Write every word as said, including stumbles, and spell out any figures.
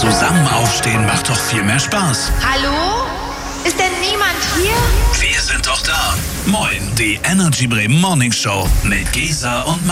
Zusammen aufstehen macht doch viel mehr Spaß. Hallo? Ist denn niemand hier? Wir sind doch da. Moin, die Energy Bremen Morning Show mit Gesa und